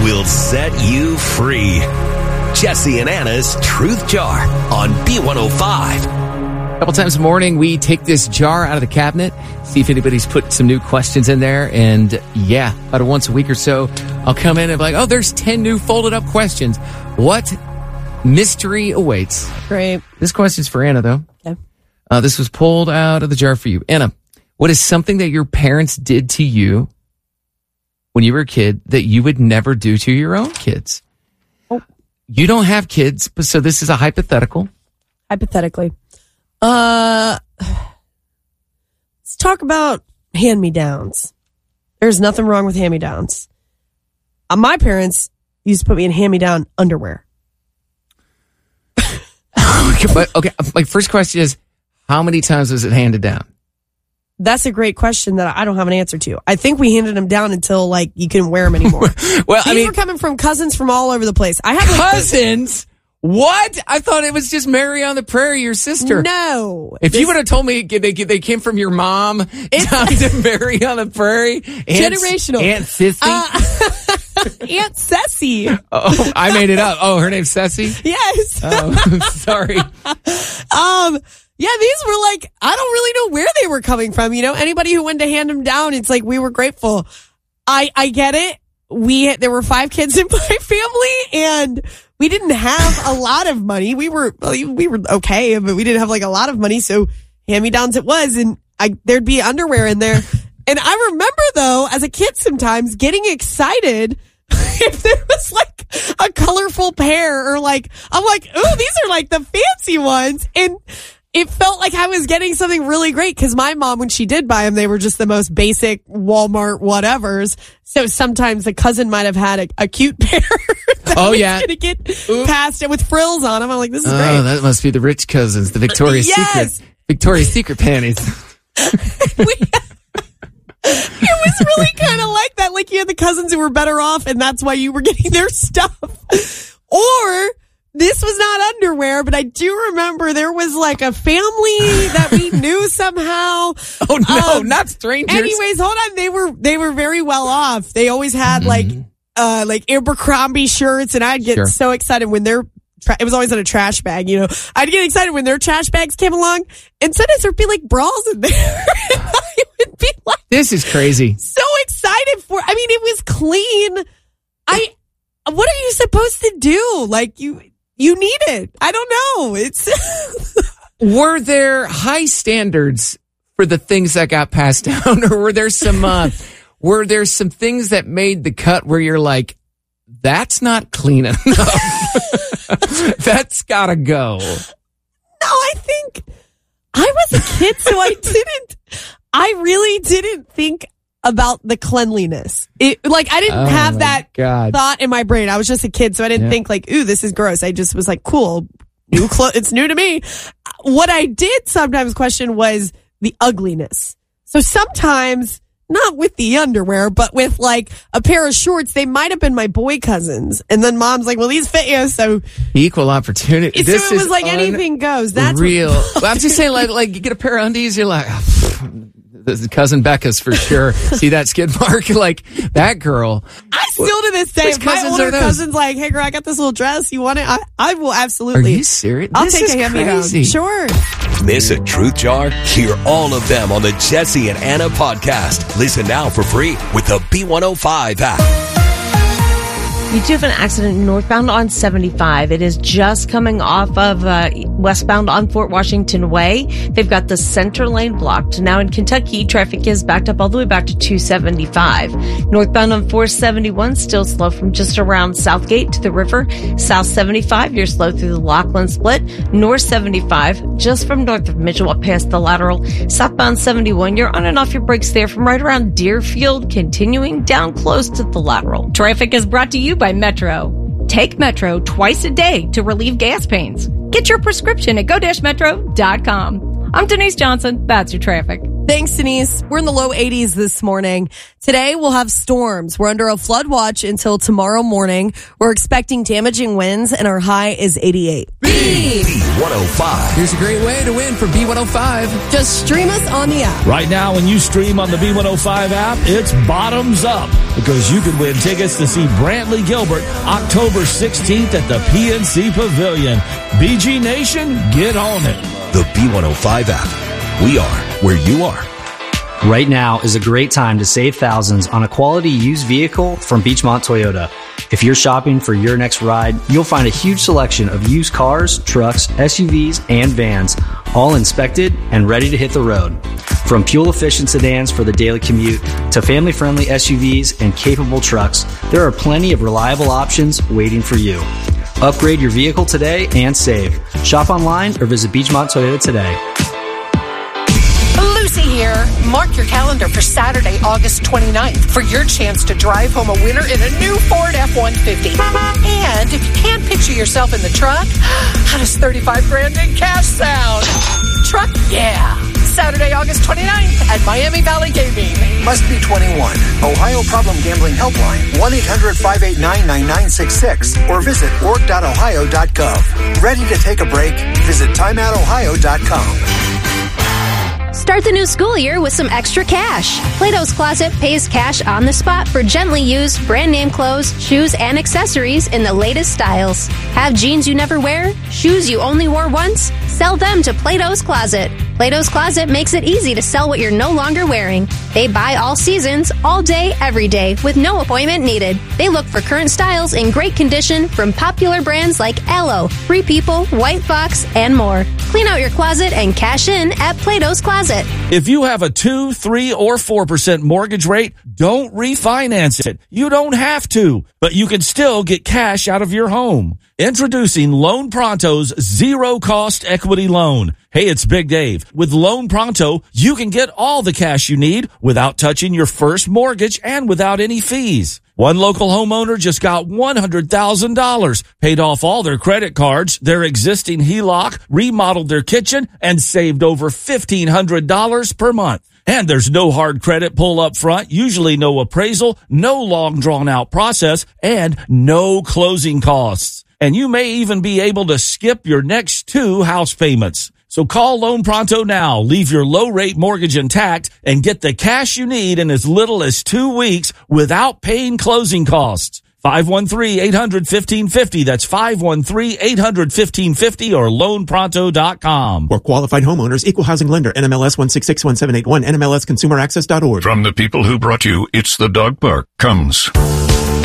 will set you free. Jesse and Anna's Truth Jar on B105. A couple times a morning, we take this jar out of the cabinet, see if anybody's put some new questions in there. And about once a week or so, I'll come in and be like, oh, there's 10 new folded up questions. What mystery awaits? Great. This question's for Anna, though. Okay. This was pulled out of the jar for you. Anna, what is something that your parents did to you when you were a kid that you would never do to your own kids? Oh. You don't have kids, so this is a hypothetical. Hypothetically. Let's talk about hand-me-downs. There's nothing wrong with hand-me-downs. My parents used to put me in hand-me-down underwear. But, okay, my first question is, how many times was it handed down? That's a great question that I don't have an answer to. I think we handed them down until, you couldn't wear them anymore. Well, These were coming from cousins from all over the place. I had cousins? What? I thought it was just Mary on the Prairie, your sister. No. If you would have told me they came from your mom down to Mary on the Prairie. Generational. Aunt Sissy. Aunt Ceci. Oh, I made it up. Oh, her name's Ceci? Yes. Oh, sorry. Yeah, these were I don't really know where they were coming from. Anybody who wanted to hand them down, it's we were grateful. I get it. There were 5 kids in my family and we didn't have a lot of money. We were okay, but we didn't have a lot of money. So hand-me-downs it was. And there'd be underwear in there. And I remember though, as a kid sometimes getting excited if there was a colorful pair or I'm like, ooh, these are the fancy ones. And it felt like I was getting something really great because my mom, when she did buy them, they were just the most basic Walmart whatevers. So sometimes the cousin might have had a cute pair that was going to get past it with frills on them. I'm like, this is great. Oh, that must be the rich cousins, the Victoria's Secret panties. It was really kind of like that. You had the cousins who were better off and that's why you were getting their stuff. Or this was not underwear, but I do remember there was a family that we knew somehow. Oh no, not strangers. Anyways, hold on. They were very well off. They always had Abercrombie shirts, and I'd get so excited when it was always in a trash bag, I'd get excited when their trash bags came along, and sometimes there'd be bras in there. And I would be this is crazy. So excited for. I mean, it was clean. What are you supposed to do? You need it. I don't know. Were there high standards for the things that got passed down, or were there some things that made the cut where you're like, that's not clean enough? That's gotta go. No, I think I was a kid, so I really didn't think about the cleanliness. I didn't have that thought in my brain. I was just a kid, so I didn't think ooh, this is gross. I just was cool. It's new to me. What I did sometimes question was the ugliness. So sometimes, not with the underwear, but with a pair of shorts, they might have been my boy cousins. And then mom's like, well, these fit you. So equal opportunity. So it was anything goes. That's real. Well, I'm just saying you get a pair of undies, you're like, the cousin Becca's for sure. See that skid mark? That girl. I still to this day, if my older cousin's hey girl, I got this little dress. You want it? I will absolutely. Are you serious? I'll take a hand-me-down. Sure. Miss a truth jar? Hear all of them on the Jesse and Anna podcast. Listen now for free with the B105 app. You do have an accident northbound on 75. It is just coming off of westbound on Fort Washington Way. They've got the center lane blocked. Now in Kentucky, traffic is backed up all the way back to 275. Northbound on 471, still slow from just around Southgate to the river. South 75, you're slow through the Lockland split. North 75, just from north of Mitchell up past the lateral. Southbound 71, you're on and off your brakes there from right around Deerfield, continuing down close to the lateral. Traffic is brought to you by Metro. Take Metro twice a day to relieve gas pains. Get your prescription at go-metro.com. I'm Denise Johnson. That's your traffic. Thanks, Denise. We're in the low 80s this morning. Today, we'll have storms. We're under a flood watch until tomorrow morning. We're expecting damaging winds, and our high is 88. B105. Here's a great way to win for B105. Just stream us on the app. Right now, when you stream on the B105 app, it's bottoms up because you could win tickets to see Brantley Gilbert October 16th at the PNC Pavilion. BG Nation, get on it. The B105 app. We are where you are. Right now is a great time to save thousands on a quality used vehicle from Beechmont Toyota. If you're shopping for your next ride, you'll find a huge selection of used cars, trucks, SUVs, and vans, all inspected and ready to hit the road. From fuel-efficient sedans for the daily commute to family-friendly SUVs and capable trucks, there are plenty of reliable options waiting for you. Upgrade your vehicle today and save. Shop online or visit Beechmont Toyota today. Lucy here. Mark your calendar for Saturday, August 29th for your chance to drive home a winner in a new Ford F-150. And if you can't picture yourself in the truck, how does 35 grand in cash sound? Truck, yeah. Saturday, August 29th at Miami Valley Gaming. Must be 21. Ohio Problem Gambling Helpline, 1-800-589-9966 or visit org.ohio.gov. Ready to take a break? Visit timeoutohio.com. Start the new school year with some extra cash. Plato's Closet pays cash on the spot for gently used brand name clothes, shoes, and accessories in the latest styles. Have jeans you never wear? Shoes you only wore once? Sell them to Plato's Closet. Plato's Closet makes it easy to sell what you're no longer wearing. They buy all seasons, all day, every day, with no appointment needed. They look for current styles in great condition from popular brands like Aloe, Free People, White Fox, and more. Clean out your closet and cash in at Plato's Closet. If you have a 2, 3, or 4% mortgage rate, don't refinance it. You don't have to, but you can still get cash out of your home. Introducing Loan Pronto's zero-cost equity loan. Hey, it's Big Dave. With Loan Pronto, you can get all the cash you need without touching your first mortgage and without any fees. One local homeowner just got $100,000, paid off all their credit cards, their existing HELOC, remodeled their kitchen, and saved over $1,500 per month. And there's no hard credit pull up front, usually no appraisal, no long drawn out process, and no closing costs. And you may even be able to skip your next 2 house payments. So call Loan Pronto now, leave your low-rate mortgage intact, and get the cash you need in as little as 2 weeks without paying closing costs. 513-800-1550. That's 513-800-1550 or loanpronto.com. For qualified homeowners, Equal Housing Lender, NMLS 1661781, NMLSconsumeraccess.org. From the people who brought you It's the Dog Park comes